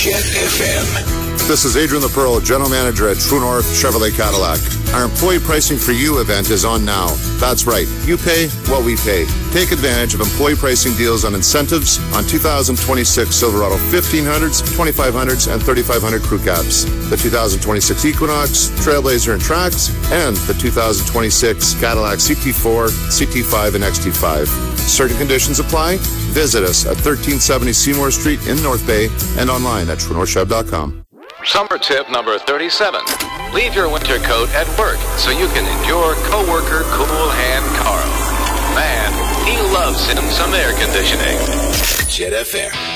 Jet FM. This is Adrian LaPearl, General Manager at True North Chevrolet Cadillac. Our employee pricing for you event is on now. That's right. You pay what we pay. Take advantage of employee pricing deals on incentives on 2026 Silverado 1500s, 2500s, and 3500 crew cabs. The 2026 Equinox, Trailblazer, and Trax, and the 2026 Cadillac CT4, CT5, and XT5. Certain conditions apply. Visit us at 1370 Seymour Street in North Bay and online at TrueNorthChev.com. Summer tip number 37. Leave your winter coat at work so you can endure coworker cool hand Carl. Man, he loves him some air conditioning. Jet FM.